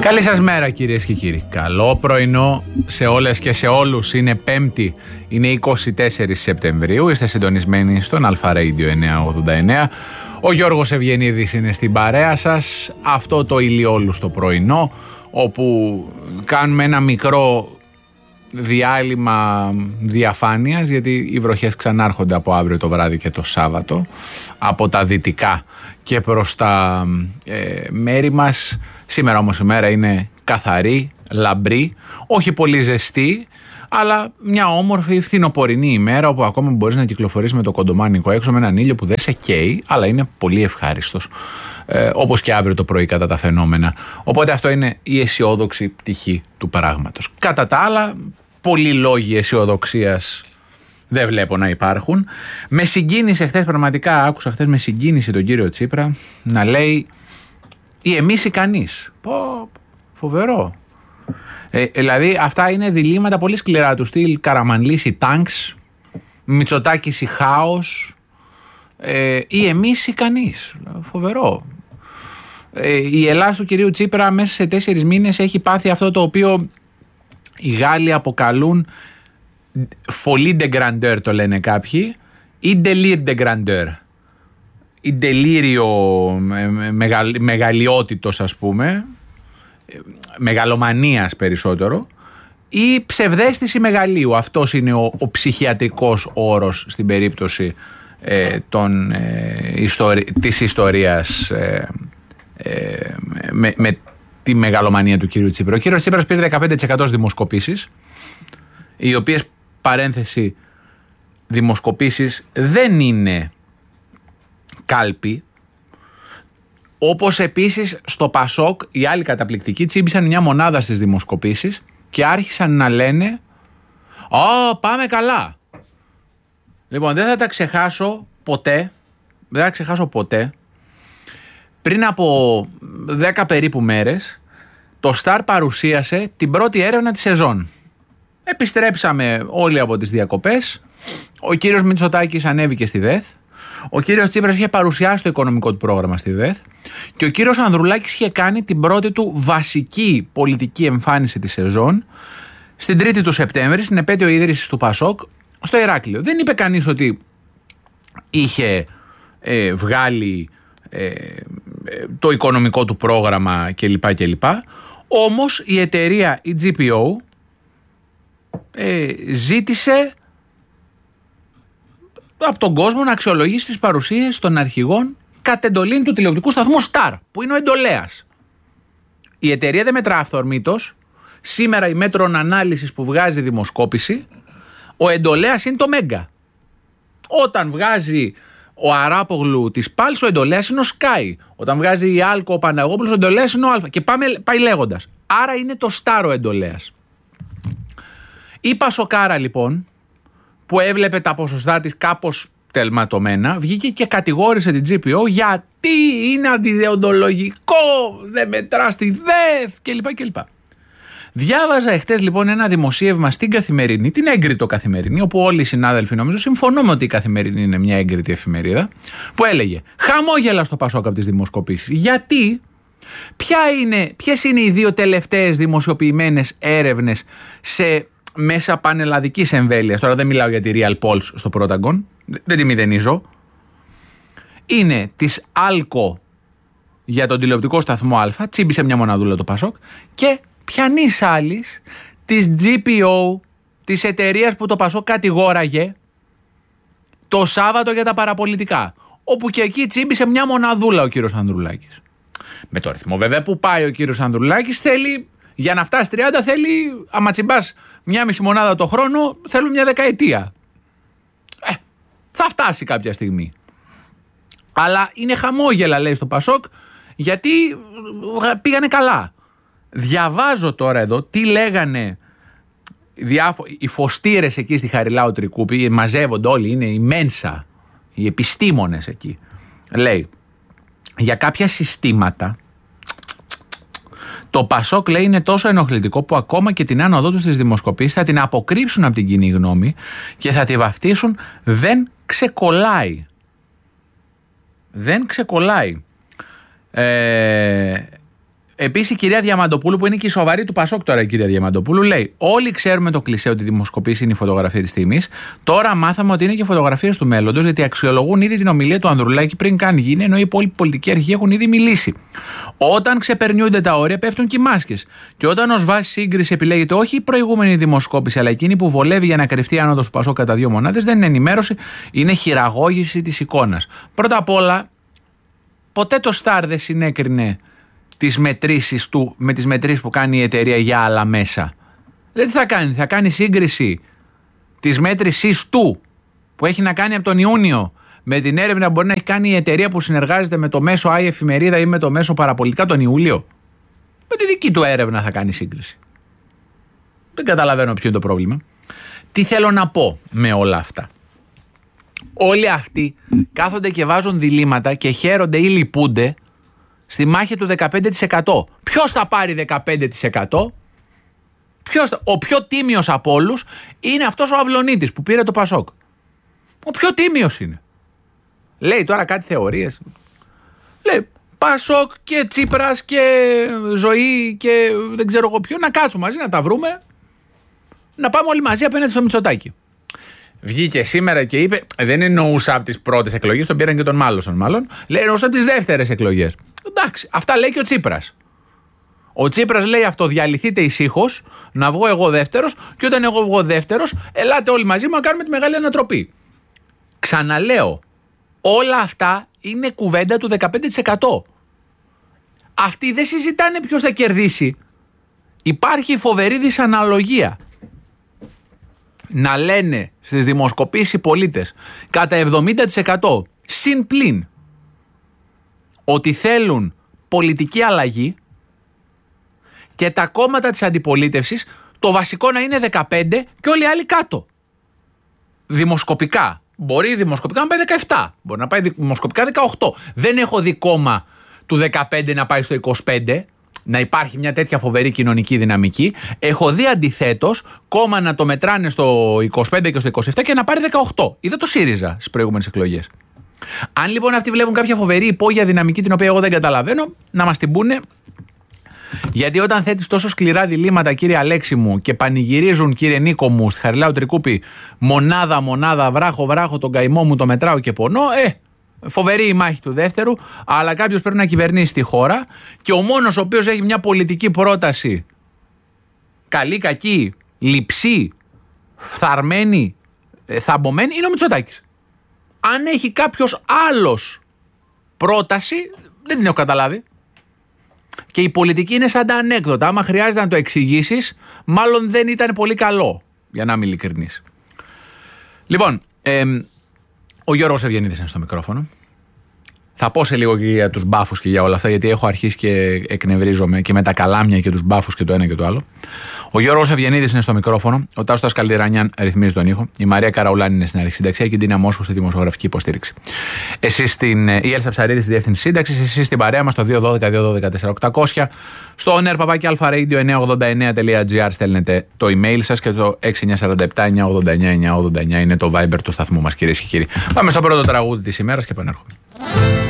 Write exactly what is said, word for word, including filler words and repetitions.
Καλή σας μέρα κυρίες και κύριοι. Καλό πρωινό σε όλες και σε όλους. Είναι Πέμπτη, είναι είκοσι τέσσερις Σεπτεμβρίου. Είστε συντονισμένοι στον Αλφα Radio εννιακόσια ογδόντα εννέα. Ο Γιώργος Ευγενίδης είναι στην παρέα σας. Αυτό το ηλιόλουστο πρωινό, όπου κάνουμε ένα μικρό διάλειμμα διαφάνειας, γιατί οι βροχές ξανάρχονται από αύριο το βράδυ και το Σάββατο από τα δυτικά και προς τα ε, μέρη μας. Σήμερα όμως η μέρα είναι καθαρή, λαμπρή, όχι πολύ ζεστή, αλλά μια όμορφη φθινοπορεινή ημέρα, όπου ακόμα μπορείς να κυκλοφορείς με το κοντομάνικο έξω, με έναν ήλιο που δεν σε καίει, αλλά είναι πολύ ευχάριστος, ε, όπως και αύριο το πρωί κατά τα φαινόμενα. Οπότε αυτό είναι η αισιόδοξη πτυχή του πράγματος. Κατά τα άλλα, πολλοί λόγοι αισιοδοξίας δεν βλέπω να υπάρχουν. Με συγκίνησε χθες, πραγματικά άκουσα χθες με συγκίνηση τον κύριο Τσίπρα να λέει ή εμείς ή κανείς. Πω, φοβερό. Ε, δηλαδή αυτά είναι διλήμματα πολύ σκληρά του στυλ. Καραμανλής ή τάγκς, Μητσοτάκης ή χάος, ε, ή εμείς ή κανείς. Φοβερό. Ε, η Ελλάδα του κυρίου Τσίπρα μέσα σε τέσσερις μήνες έχει πάθει αυτό το οποίο οι Γάλλοι αποκαλούν folie de grandeur, το λένε κάποιοι, ή délire de grandeur, ή τελείριο μεγαλ, μεγαλειότητος, ας πούμε, μεγαλομανίας περισσότερο, ή ψευδαίσθηση μεγαλείου. Αυτός είναι ο, ο ψυχιατρικός όρος στην περίπτωση ε, των, ε, ιστορι, της ιστορίας ε, ε, με, με τη μεγαλομανία του κύριου Τσίπρα. Ο κύριος Τσίπρας πήρε δεκαπέντε τοις εκατό στις δημοσκοπήσεις, οι οποίες, παρένθεση, δημοσκοπήσεις δεν είναι κάλπη. Όπως επίσης στο Πασόκ οι άλλοι καταπληκτικοί τσίμπησαν μια μονάδα στις δημοσκοπήσεις και άρχισαν να λένε «Ω, πάμε καλά». Λοιπόν, δεν θα τα ξεχάσω ποτέ, δεν θα ξεχάσω ποτέ, πριν από δέκα περίπου μέρες, το Σταρ παρουσίασε την πρώτη έρευνα της σεζόν. Επιστρέψαμε όλοι από τις διακοπές, ο κύριος Μητσοτάκης ανέβηκε στη ΔΕΘ, ο κύριος Τσίπρας είχε παρουσιάσει το οικονομικό του πρόγραμμα στη ΔΕΘ και ο κύριος Ανδρουλάκης είχε κάνει την πρώτη του βασική πολιτική εμφάνιση της σεζόν στην τρίτη του Σεπτέμβρη, στην επέτειο ίδρυσης του Πασόκ, στο Ηράκλειο. Δεν είπε κανείς ότι είχε ε, βγάλει ε, το οικονομικό του πρόγραμμα κλπ. κλπ. Όμως η εταιρεία, η τζι πι ο, ε, ζήτησε από τον κόσμο να αξιολογήσει τις παρουσίες των αρχηγών κατ' εντολήν του τηλεοπτικού σταθμού Σταρ, που είναι ο εντολέας. Η εταιρεία δεν μετρά αυθορμήτως. Σήμερα η μέτρων ανάλυσης που βγάζει δημοσκόπηση, ο εντολέας είναι το Μέγκα. Όταν βγάζει ο Αράπογλου της Πάλς, ο εντολέας είναι ο Σκάι. Όταν βγάζει η Άλκο ο Παναγόπουλος, ο εντολέας είναι ο Αλφα. Και πάμε, πάει λέγοντας. Άρα είναι το Σταρ ο εντολέας. Η Πασοκάρα λοιπόν, που έβλεπε τα ποσοστά της κάπως τελματωμένα, βγήκε και κατηγόρησε την τζι πι ο γιατί είναι αντιδεοντολογικό, δεν μετρά στη ΔΕΘ κλπ. κλπ. Διάβαζα εχθές λοιπόν ένα δημοσίευμα στην Καθημερινή, την έγκριτο Καθημερινή, όπου όλοι οι συνάδελφοι νομίζω συμφωνούμε ότι η Καθημερινή είναι μια έγκριτη εφημερίδα, που έλεγε χαμόγελα στο Πασόκ από τις δημοσκοπήσεις. Γιατί, ποια είναι, ποιες είναι οι δύο τελευταίες δημοσιοποιημένες έρευνες σε μέσα πανελλαδικής εμβέλειας, τώρα δεν μιλάω για τη Real Pulse στο Protagon, δεν τη μηδενίζω, είναι της Άλκο για τον τηλεοπτικό σταθμό Α, τσίμπησε μια μοναδούλα το Πασόκ, και πιανής άλλης της τζι πι ο, της εταιρείας που το Πασόκ κατηγόραγε το Σάββατο για τα παραπολιτικά, όπου και εκεί τσίμπησε μια μοναδούλα ο κύριος Ανδρουλάκης. Με το ρυθμό βέβαια που πάει ο κύριος Ανδρουλάκης, θέλει, για να φτάσει τριάντα θέλει, άμα τσιμπάς μια μισή μονάδα το χρόνο, θέλουν μια δεκαετία. Ε, θα φτάσει κάποια στιγμή. Αλλά είναι χαμόγελα, λέει, στο Πασόκ, γιατί πήγανε καλά. Διαβάζω τώρα εδώ τι λέγανε διάφο- οι φωστήρες εκεί στη Χαριλάου Τρικούπη, μαζεύονται όλοι, είναι η Μένσα, οι επιστήμονες εκεί. Λέει, για κάποια συστήματα το Πασόκ, λέει, είναι τόσο ενοχλητικό που ακόμα και την άνοδό του στις δημοσκοπήσεις θα την αποκρύψουν από την κοινή γνώμη και θα τη βαφτίσουν δεν ξεκολλάει. Δεν ξεκολλάει. Ε, Επίσης η κυρία Διαμαντοπούλου, που είναι και η σοβαρή του Πασόκ τώρα, η κυρία Διαμαντοπούλου, λέει: όλοι ξέρουμε το κλισέ ότι η δημοσκοπήση είναι η φωτογραφία της στιγμής. Τώρα μάθαμε ότι είναι και φωτογραφίες του μέλλοντος, γιατί αξιολογούν ήδη την ομιλία του Ανδρουλάκη πριν καν γίνει, ενώ οι υπόλοιποι πολιτικοί αρχηγοί έχουν ήδη μιλήσει. Όταν ξεπερνιούνται τα όρια, πέφτουν και οι μάσκες. Και όταν ως βάση σύγκριση επιλέγεται όχι η προηγούμενη δημοσκόπηση, αλλά εκείνη που βολεύει για να κρυφτεί η άνοδος του Πασόκ κατά δύο μονάδες, δεν είναι ενημέρωση, είναι χειραγώγηση της εικόνας. Πρώτα απ' όλα, ποτέ το Σταρ δεν συνέκρινε τις μετρήσεις του με τις μετρήσεις που κάνει η εταιρεία για άλλα μέσα. Δεν τι θα κάνει, θα κάνει σύγκριση της μέτρησης του που έχει να κάνει από τον Ιούνιο με την έρευνα που μπορεί να έχει κάνει η εταιρεία που συνεργάζεται με το μέσο Άι Εφημερίδα ή με το μέσο Παραπολιτικά τον Ιούλιο. Με τη δική του έρευνα θα κάνει σύγκριση. Δεν καταλαβαίνω ποιο είναι το πρόβλημα. Τι θέλω να πω με όλα αυτά. Όλοι αυτοί κάθονται και βάζουν διλήμματα και χαίρονται ή λυπούνται στη μάχη του δεκαπέντε τοις εκατό. Ποιος θα πάρει δεκαπέντε τοις εκατό? Ποιος θα... Ο πιο τίμιος από όλους είναι αυτός ο Αυλωνίτης που πήρε το Πασόκ. Ο πιο τίμιος είναι. Λέει τώρα κάτι θεωρίες. Λέει Πασόκ και Τσίπρας και Ζωή και δεν ξέρω εγώ ποιο, να κάτσουμε μαζί να τα βρούμε, να πάμε όλοι μαζί απέναντι στο Μητσοτάκη. Βγήκε σήμερα και είπε, δεν εννοούσα από τις πρώτες εκλογές, τον πήραν και τον μάλωσαν μάλλον, λέει εννοούσα από τις δεύτερες εκλογές. Εντάξει, αυτά λέει και ο Τσίπρας. Ο Τσίπρας λέει αυτό, διαλυθείτε ησύχως, να βγω εγώ δεύτερος, και όταν εγώ βγω δεύτερος, ελάτε όλοι μαζί μου να κάνουμε τη μεγάλη ανατροπή. Ξαναλέω, όλα αυτά είναι κουβέντα του δεκαπέντε τοις εκατό. Αυτοί δεν συζητάνε ποιος θα κερδίσει. Υπάρχει φοβερή δυσαναλογία να λένε στις δημοσκοπήσεις οι πολίτες κατά εβδομήντα τοις εκατό συν πλην ότι θέλουν πολιτική αλλαγή και τα κόμματα της αντιπολίτευσης το βασικό να είναι δεκαπέντε και όλοι οι άλλοι κάτω. Δημοσκοπικά. Μπορεί δημοσκοπικά να πάει δεκαεπτά, μπορεί να πάει δημοσκοπικά δεκαοκτώ. Δεν έχω δει κόμμα του δεκαπέντε να πάει στο είκοσι πέντε, να υπάρχει μια τέτοια φοβερή κοινωνική δυναμική. Έχω δει αντιθέτως κόμμα να το μετράνε στο είκοσι πέντε και στο είκοσι επτά και να πάρει δεκαοκτώ. Είδε το ΣΥΡΙΖΑ στις προηγούμενες εκλογές. Αν λοιπόν αυτοί βλέπουν κάποια φοβερή υπόγεια δυναμική την οποία εγώ δεν καταλαβαίνω, να μας την πούνε. Γιατί όταν θέτεις τόσο σκληρά διλήμματα, κύριε Αλέξη μου, και πανηγυρίζουν, κύριε Νίκο μου, στη Χαριλάου Τρικούπη, μονάδα, μονάδα, βράχο, βράχο, τον καημό μου το μετράω και πονώ, ε, φοβερή η μάχη του δεύτερου, αλλά κάποιος πρέπει να κυβερνήσει τη χώρα και ο μόνος ο οποίος έχει μια πολιτική πρόταση καλή, κακή, λειψή, φθαρμένη, θαμπομένη, είναι ο Μητσοτάκης. Αν έχει κάποιος άλλος πρόταση, δεν την έχω καταλάβει. Και η πολιτική είναι σαν τα ανέκδοτα. Άμα χρειάζεται να το εξηγήσεις, μάλλον δεν ήταν πολύ καλό, για να είμαι ειλικρινής. Λοιπόν, ε, ο Γιώργος Ευγενίδης είναι στο μικρόφωνο. Θα πω σε λίγο και για τους μπάφους και για όλα αυτά, γιατί έχω αρχίσει και εκνευρίζομαι και με τα καλάμια και τους μπάφους και το ένα και το άλλο. Ο Γιώργος Ευγενίδης είναι στο μικρόφωνο. Ο Τάσος Καλντιρανιάν ρυθμίζει τον ήχο. Η Μαρία Καραουλάνη είναι στην αρχισυνταξία και η Ντίνα Μόσχου στη δημοσιογραφική υποστήριξη. Εσείς στην, η Έλσα Ψαρίδη στη διεύθυνση σύνταξης. Εσείς στην παρέα μας στο δύο ένα δύο δύο ένα τέσσερα οκτώ μηδέν μηδέν. Στο on air παπάκι alfaradio εννιακόσια ογδόντα εννέα τελεία τζι άρ στέλνετε το email σας και το έξι εννιά τέσσερα επτά εννιακόσια ογδόντα εννέα εννιακόσια ογδόντα εννέα είναι το Viber του σταθμού μας, κυρίες και κύριοι. Πάμε στο πρώτο τραγούδι της ημέρας και επανέρχομαι.